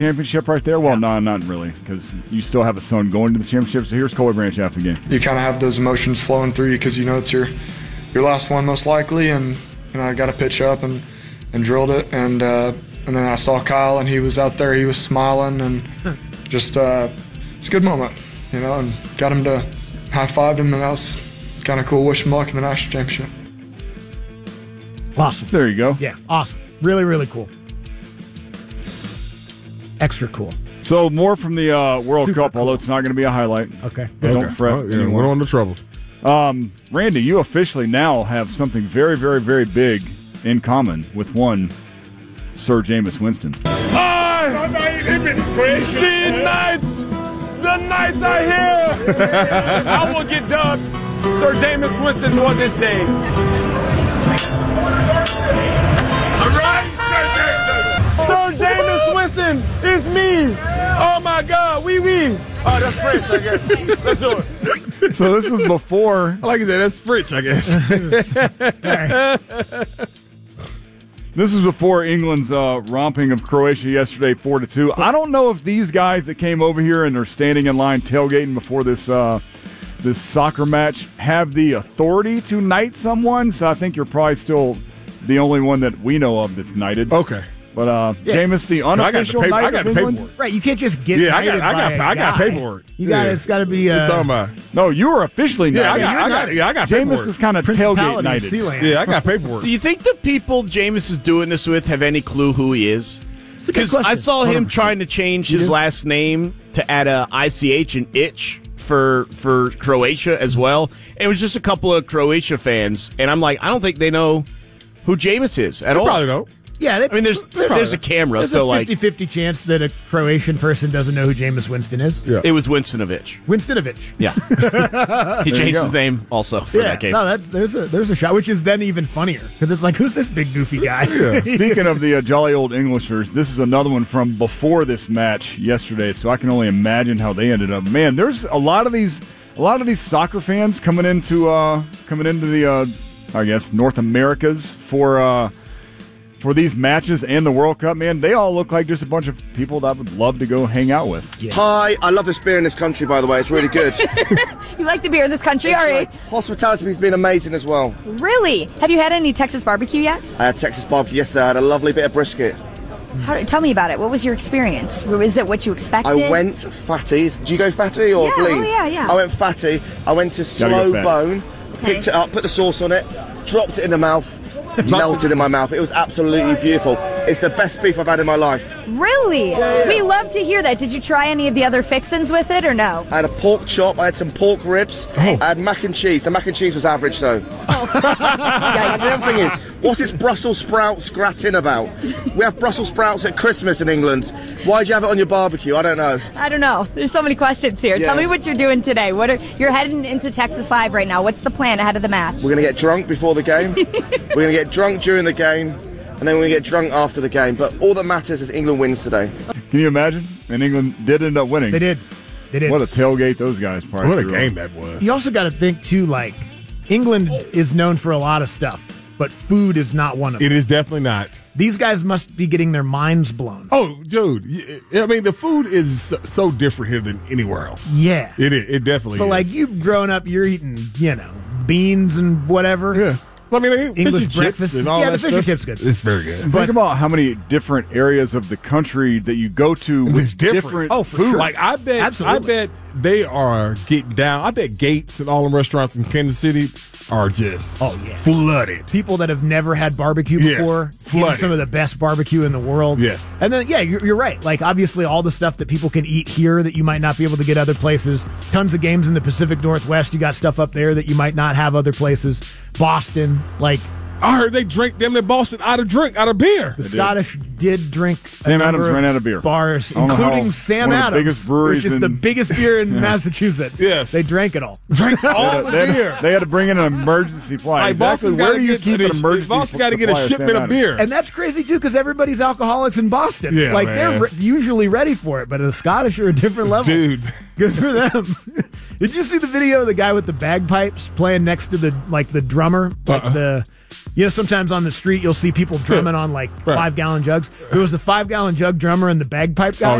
championship right there? Well, no, not really, because you still have a son going to the championship. So here's Colby Branch after the game. You kind of have those emotions flowing through you because you know it's your last one most likely, and I got to pitch up and drilled it, and then I saw Kyle and he was out there, he was smiling, and just it's a good moment, and got him to high-fived him, and that was kind of cool. Wish him luck in the national championship. Awesome. There you go. Yeah, awesome. Really, really cool. Extra cool. So more from the World Super Cup, cool. although it's not going to be a highlight. Okay. Don't fret. Oh, yeah, we're on the trouble. Randy, you officially now have something very, very, very big in common with one Sir Jameis Winston. The Knights are here. I will get dubbed Sir Jameis Winston for this day. All right, Sir Jameis Winston, it's me. Oh my God, oui. Oh, that's French, I guess. Let's do it. So this was before. I like you said, that's French, I guess. This is before England's romping of Croatia yesterday, 4-2. I don't know if these guys that came over here and are standing in line tailgating before this this soccer match have the authority to knight someone. So I think you're probably still the only one that we know of that's knighted. Okay. But Jameis, the unofficial knight of England. Right, you can't just get I knighted got by a paperwork. You got it's got to be. What's talking about? No, you were officially knighted. I got Jameis paperwork. was kind of tailgate Principality of knighted. Sealand. Yeah, I got paperwork. Do you think the people Jameis is doing this with have any clue who he is? Because I saw him 100%. trying to change his last name to add a ICH and itch for Croatia as well. And it was just a couple of Croatia fans, and I'm like, I don't think they know who Jameis is at all. Probably don't. Yeah, I mean, there's a camera, There's so a like 50-50 chance that a Croatian person doesn't know who Jameis Winston is. Yeah. it was Winstonovich. Winstonovich. Yeah, he changed his name also for that game. No, there's a shot, which is then even funnier because it's like, who's this big goofy guy? Speaking of the jolly old Englishers, this is another one from before this match yesterday. So I can only imagine how they ended up. Man, there's a lot of these soccer fans coming into the I guess North Americas for these matches and the World Cup. Man, they all look like just a bunch of people that I would love to go hang out with. Yeah. Hi, I love this beer in this country, by the way. It's really good. You like the beer in this country, all right? Hospitality has been amazing as well. Really? Have you had any Texas barbecue yet? I had Texas barbecue yesterday. I had a lovely bit of brisket. Tell me about it. What was your experience? Is it what you expected? I went fatties. Do you go fatty or Yeah, lean? oh, yeah. I went fatty. I went to slow fat. bone, picked it up, put the sauce on it, dropped it in the mouth, melted in my mouth. It was absolutely beautiful. It's the best beef I've had in my life. Really? We love to hear that. Did you try any of the other fixins with it or no? I had a pork chop. I had some pork ribs. I had mac and cheese. The mac and cheese was average, though. And the other thing is, what's this Brussels sprouts gratin about? We have Brussels sprouts at Christmas in England. Why'd you have it on your barbecue? I don't know. I don't know. There's so many questions here. Yeah. Tell me what you're doing today. You're heading into Texas Live right now. What's the plan ahead of the match? We're going to get drunk before the game. We're going to get drunk during the game. And then we're going to get drunk after the game. But all that matters is England wins today. Can you imagine? And England did end up winning. They did. What a tailgate those guys probably What a threw. game that was. You also got to think too, like England is known for a lot of stuff, but food is not one of them. It is definitely not. These guys must be getting their minds blown. Oh, dude. I mean, the food is so different here than anywhere else. Yeah. It is. It definitely But is. like you've grown up, you're eating, beans and whatever. Yeah. I mean, fish and English chips breakfast. and all Yeah, that the fish and stuff. chips good. It's very good. Think about how many different areas of the country that you go to It's with different. different Oh, for food. sure. Like I bet Absolutely. they are getting down. I bet Gates and all the restaurants in Kansas City are just flooded. People that have never had barbecue Yes, before, eating flooded. some of the best barbecue in the world. Yes. And then, you're right. Like, obviously, all the stuff that people can eat here that you might not be able to get other places. Tons of games in the Pacific Northwest. You got stuff up there that you might not have other places. Boston, like, I heard they drank them in Boston out of beer. the Scottish did drink Sam a Adams number ran out of beer. Bars, I don't know including how- Sam one of the Adams, biggest breweries which is the in- biggest beer in Massachusetts. Yes. They drank it all. Drank all the beer. They had to bring in an emergency supply. Like Exactly. Boston's Where gotta do you get keep an emergency Boston got to get a supply of shipment Sam of Adams? beer. And that's crazy, too, because everybody's alcoholics in Boston. Yeah, like, man. they're usually ready for it, but the Scottish are a different level. Dude. Good for them. Did you see the video of the guy with the bagpipes playing next to the drummer? Like You know, sometimes on the street you'll see people drumming on like 5-gallon jugs. There was the 5-gallon jug drummer and the bagpipe guy. Oh